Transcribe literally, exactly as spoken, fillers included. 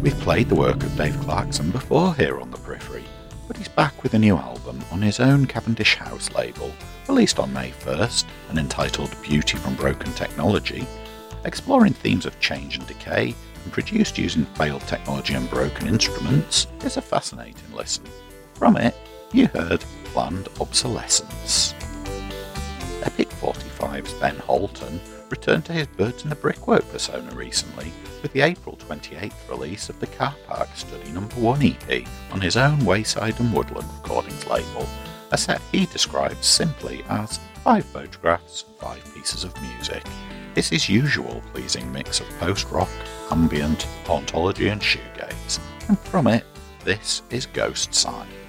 We've played the work of Dave Clarkson before here on The Periphery, but he's back with a new album on his own Cavendish House label, released on May first and entitled Beauty from Broken Technology, exploring themes of change and decay and produced using failed technology and broken instruments. Is a fascinating listen. From it, you heard Planned Obsolescence. Epic forty-five's Ben Holton returned to his Birds in the Brickwork persona recently with the April twenty-eighth release of the Car Park Study number one E P on his own Wayside and Woodland Recordings label, a set he describes simply as five photographs, five pieces of music. It's his usual pleasing mix of post-rock, ambient, hauntology and shoegaze, and from it, this is Ghost Sign.